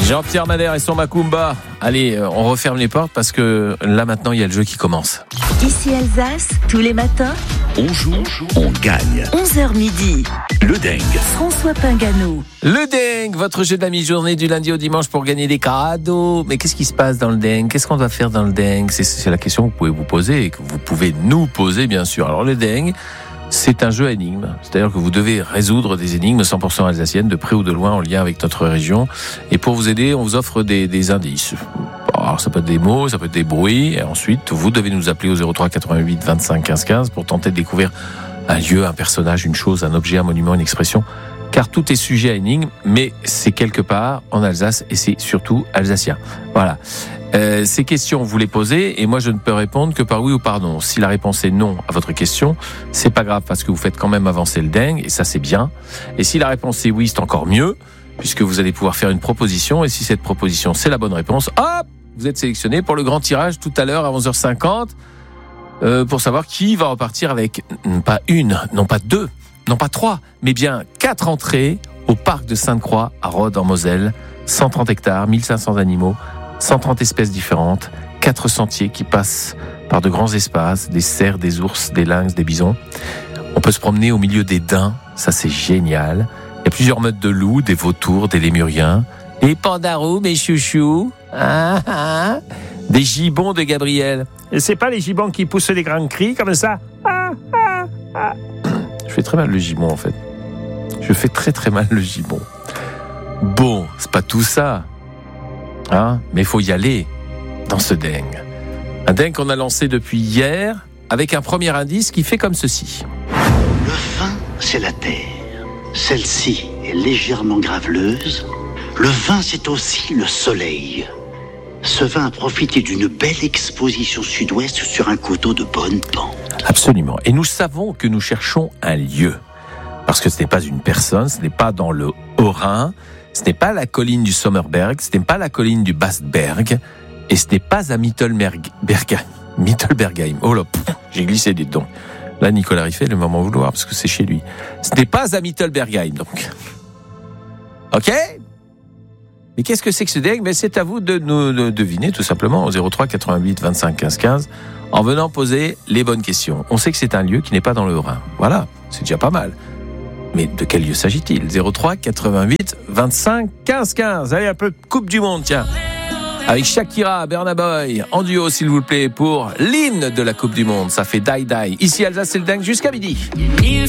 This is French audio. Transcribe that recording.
Jean-Pierre Madère et son Macumba. Allez, on referme les portes parce que là maintenant il y a le jeu qui commence. Ici Alsace, tous les matins, On joue, on gagne. 11h midi. Le dingue. François Pingano. Le dingue, votre jeu de la mi-journée du lundi au dimanche pour gagner des cadeaux. Mais qu'est-ce qui se passe dans le dingue? Qu'est-ce qu'on doit faire dans le dingue? C'est la question que vous pouvez vous poser et que vous pouvez nous poser bien sûr. Alors le dingue, c'est un jeu à énigmes. C'est-à-dire que vous devez résoudre des énigmes 100% alsaciennes, de près ou de loin, en lien avec notre région. Et pour vous aider, on vous offre des indices. Alors, ça peut être des mots, ça peut être des bruits. Et ensuite, vous devez nous appeler au 03 88 25 15 15 pour tenter de découvrir un lieu, un personnage, une chose, un objet, un monument, une expression. Car tout est sujet à énigme, mais c'est quelque part en Alsace et c'est surtout alsacien. Voilà. Ces questions, vous les posez et moi je ne peux répondre que par oui ou par non. Si la réponse est non à votre question, c'est pas grave parce que vous faites quand même avancer le dingue et ça c'est bien. Et si la réponse est oui, c'est encore mieux puisque vous allez pouvoir faire une proposition et si cette proposition c'est la bonne réponse, hop, vous êtes sélectionné pour le grand tirage tout à l'heure à 11h50 pour savoir qui va repartir avec pas une, non pas deux, non pas trois, mais bien 4 entrées au parc de Sainte-Croix à Rhodes en Moselle, 130 hectares, 1500 animaux, 130 espèces différentes, 4 sentiers qui passent par de grands espaces, des cerfs, des ours, des lynx, des bisons. On peut se promener au milieu des daims, ça c'est génial. Il y a plusieurs meutes de loups, des vautours, des lémuriens, des pandarous, mes chouchous, des gibbons de Gabriel. Et c'est pas les gibbons qui poussent des grands cris comme ça. Je fais très mal le gibbon en fait. Je fais très très mal le gibbon. Bon, c'est pas tout ça. Mais il faut y aller dans ce dingue. Un dingue qu'on a lancé depuis hier avec un premier indice qui fait comme ceci. Le vin, c'est la terre. Celle-ci est légèrement graveleuse. Le vin, c'est aussi le soleil. Ce vin a profité d'une belle exposition sud-ouest sur un coteau de bonne pente. Absolument. Et nous savons que nous cherchons un lieu. Parce que ce n'est pas une personne, ce n'est pas dans le Haut-Rhin, ce n'est pas la colline du Sommerberg, ce n'est pas la colline du Bastberg, et ce n'est pas à Mittelbergheim. Oh là, j'ai glissé des dents. Là, Nicolas Riffet, le moment vouloir, parce que c'est chez lui. Ce n'est pas à Mittelbergheim, donc. Ok? Mais qu'est-ce que c'est que ce dingue? Mais c'est à vous de nous deviner, tout simplement, au 03 88 25 15 15, en venant poser les bonnes questions. On sait que c'est un lieu qui n'est pas dans le Haut-Rhin. Voilà, c'est déjà pas mal. Mais de quel lieu s'agit-il? 03 88 25 15 15. Allez, un peu de Coupe du Monde, tiens. Avec Shakira, Burna Boy, en duo, s'il vous plaît, pour l'hymne de la Coupe du Monde. Ça fait Die Die. Ici, Alsace, c'est le dingue jusqu'à midi.